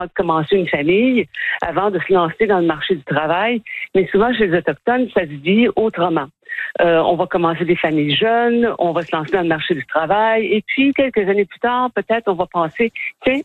de commencer une famille avant de se lancer dans le marché du travail. Mais souvent, chez les Autochtones, ça se dit autrement. On va commencer des familles jeunes, on va se lancer dans le marché du travail, et puis quelques années plus tard, peut-être, on va penser, tiens,